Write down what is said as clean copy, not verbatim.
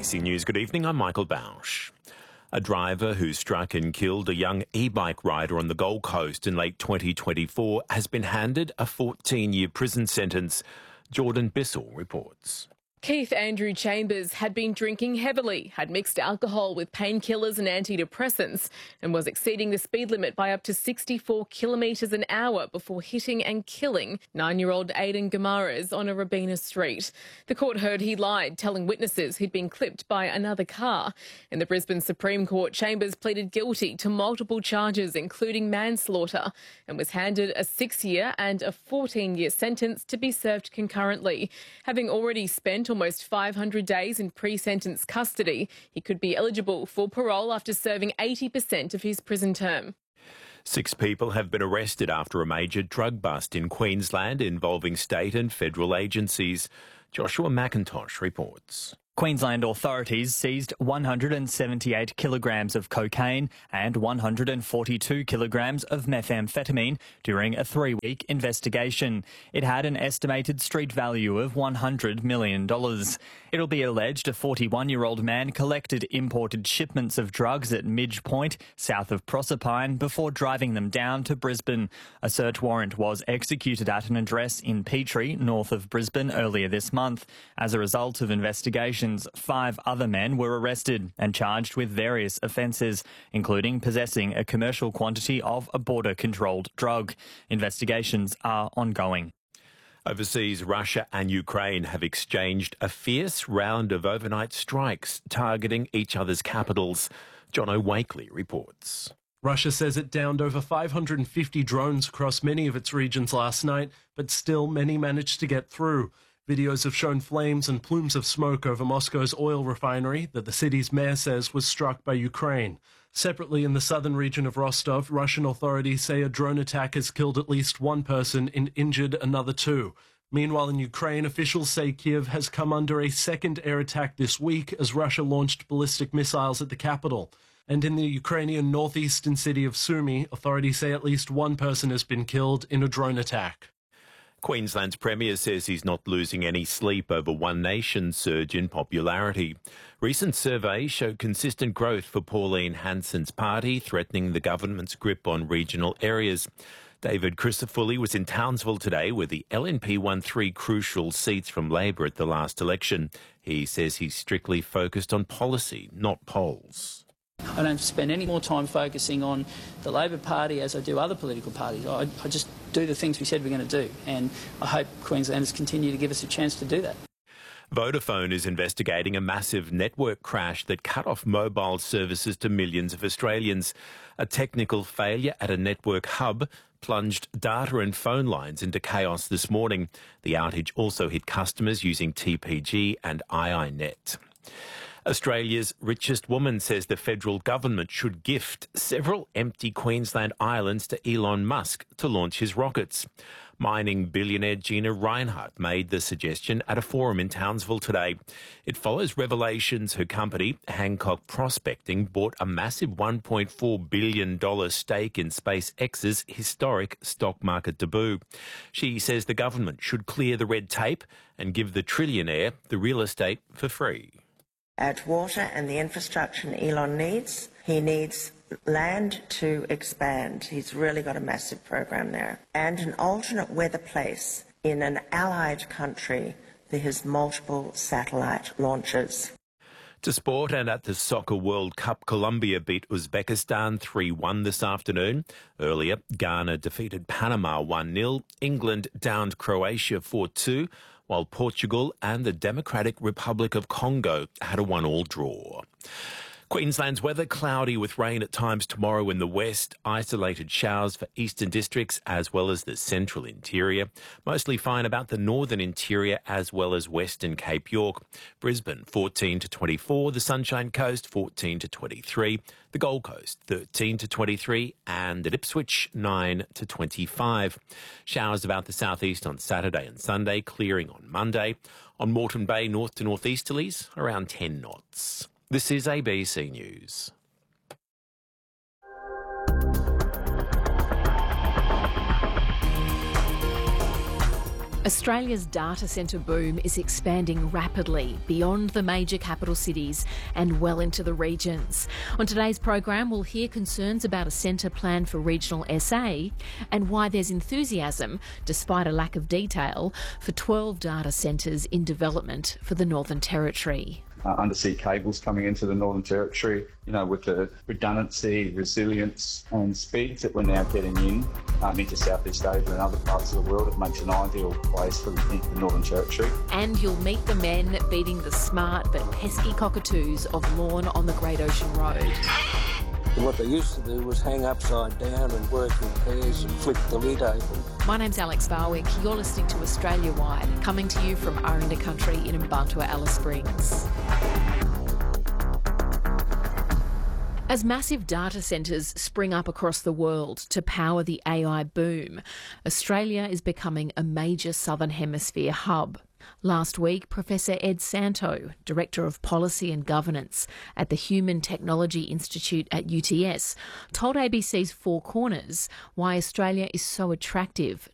ABC News, good evening, I'm Michael Bausch. A driver who struck and killed a young e-bike rider on the Gold Coast in late 2024 has been handed a 14-year prison sentence. Jordan Bissell reports. Keith Andrew Chambers had been drinking heavily, had mixed alcohol with painkillers and antidepressants, and was exceeding the speed limit by up to 64 kilometres an hour before hitting and killing 9-year-old Aidan Gamares on a Robina Street. The court heard he lied, telling witnesses he'd been clipped by another car. In the Brisbane Supreme Court, Chambers pleaded guilty to multiple charges, including manslaughter, and was handed a 6-year and a 14-year sentence to be served concurrently. Having already spent almost 500 days in pre-sentence custody, he could be eligible for parole after serving 80% of his prison term. 6 people have been arrested after a major drug bust in Queensland involving state and federal agencies. Joshua McIntosh reports. Queensland authorities seized 178 kilograms of cocaine and 142 kilograms of methamphetamine during a 3-week investigation. It had an estimated street value of $100 million. It'll be alleged a 41-year-old man collected imported shipments of drugs at Midge Point, south of Proserpine, before driving them down to Brisbane. A search warrant was executed at an address in Petrie, north of Brisbane, earlier this month. As a result of investigations, 5 other men were arrested and charged with various offences, including possessing a commercial quantity of a border-controlled drug. Investigations are ongoing. Overseas, Russia and Ukraine have exchanged a fierce round of overnight strikes targeting each other's capitals. Jono Wakely reports. Russia says it downed over 550 drones across many of its regions last night, but still many managed to get through. Videos have shown flames and plumes of smoke over Moscow's oil refinery that the city's mayor says was struck by Ukraine. Separately, in the southern region of Rostov, Russian authorities say a drone attack has killed at least 1 person and injured another 2. Meanwhile, in Ukraine, officials say Kyiv has come under a second air attack this week as Russia launched ballistic missiles at the capital. And in the Ukrainian northeastern city of Sumy, authorities say at least 1 person has been killed in a drone attack. Queensland's Premier says he's not losing any sleep over One Nation's surge in popularity. Recent surveys show consistent growth for Pauline Hanson's party, threatening the government's grip on regional areas. David Crisafulli was in Townsville today where the LNP won 3 crucial seats from Labor at the last election. He says he's strictly focused on policy, not polls. I don't spend any more time focusing on the Labor Party as I do other political parties. I just do the things we said we're going to do, and I hope Queenslanders continue to give us a chance to do that. Vodafone is investigating a massive network crash that cut off mobile services to millions of Australians. A technical failure at a network hub plunged data and phone lines into chaos this morning. The outage also hit customers using TPG and iiNet. Australia's richest woman says the federal government should gift several empty Queensland islands to Elon Musk to launch his rockets. Mining billionaire Gina Rinehart made the suggestion at a forum in Townsville today. It follows revelations her company, Hancock Prospecting, bought a massive $1.4 billion stake in SpaceX's historic stock market debut. She says the government should clear the red tape and give the trillionaire the real estate for free. Add water and the infrastructure Elon needs. He needs land to expand. He's really got a massive program there. And an alternate weather place in an allied country for his multiple satellite launches. To sport, and at the Soccer World Cup, Colombia beat Uzbekistan 3-1 this afternoon. Earlier, Ghana defeated Panama 1-0. England downed Croatia 4-2. While Portugal and the Democratic Republic of Congo had a 1-1 draw. Queensland's weather cloudy with rain at times tomorrow in the west, isolated showers for eastern districts as well as the central interior. Mostly fine about the northern interior as well as western Cape York. Brisbane 14 to 24, the Sunshine Coast 14 to 23, the Gold Coast 13 to 23 and at Ipswich 9 to 25. Showers about the southeast on Saturday and Sunday, clearing on Monday. On Moreton Bay, north to northeasterlies, around 10 knots. This is ABC News. Australia's data centre boom is expanding rapidly beyond the major capital cities and well into the regions. On today's program, we'll hear concerns about a centre plan for regional SA and why there's enthusiasm, despite a lack of detail, for 12 data centres in development for the Northern Territory. Undersea cables coming into the Northern Territory, with the redundancy, resilience and speeds that we're now getting into Southeast Asia and other parts of the world. It makes an ideal place for the Northern Territory. And you'll meet the men beating the smart but pesky cockatoos of Lorne on the Great Ocean Road. What they used to do was hang upside down and work in pairs and flick the lid open. My name's Alex Barwick. You're listening to Australia Wide, coming to you from Aranda Country in Mbantua, Alice Springs. As massive data centres spring up across the world to power the AI boom, Australia is becoming a major Southern Hemisphere hub. Last week, Professor Ed Santow, Director of Policy and Governance at the Human Technology Institute at UTS, told ABC's Four Corners why Australia is so attractive